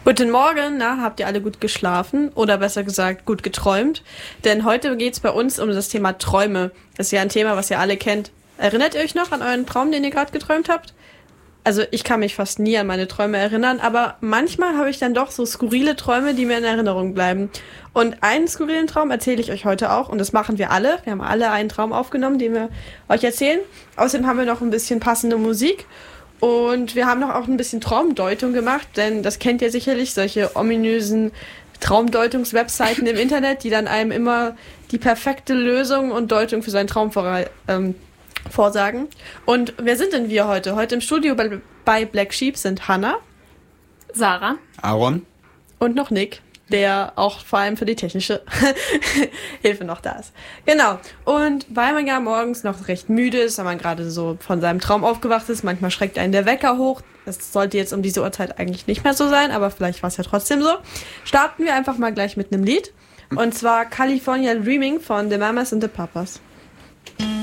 Guten Morgen, na, habt ihr alle gut geschlafen oder besser gesagt gut geträumt? Denn heute geht's bei uns um das Thema Träume. Das ist ja ein Thema, was ihr alle kennt. Erinnert ihr euch noch an euren Traum, den ihr gerade geträumt habt? Also ich kann mich fast nie an meine Träume erinnern, aber manchmal habe ich dann doch so skurrile Träume, die mir in Erinnerung bleiben. Und einen skurrilen Traum erzähle ich euch heute auch und das machen wir alle. Wir haben alle einen Traum aufgenommen, den wir euch erzählen. Außerdem haben wir noch ein bisschen passende Musik. Und wir haben noch auch ein bisschen Traumdeutung gemacht, denn das kennt ihr sicherlich, solche ominösen Traumdeutungs-Webseiten im Internet, die dann einem immer die perfekte Lösung und Deutung für seinen Traum vorsagen. Und wer sind denn wir heute? Heute im Studio bei Black Sheep sind Hannah, Sarah, Aaron und noch Nick, der auch vor allem für die technische Hilfe noch da ist. Genau. Und weil man ja morgens noch recht müde ist, weil man gerade so von seinem Traum aufgewacht ist, manchmal schreckt einen der Wecker hoch. Das sollte jetzt um diese Uhrzeit eigentlich nicht mehr so sein, aber vielleicht war es ja trotzdem so. Starten wir einfach mal gleich mit einem Lied. Und zwar California Dreaming von The Mamas and the Papas.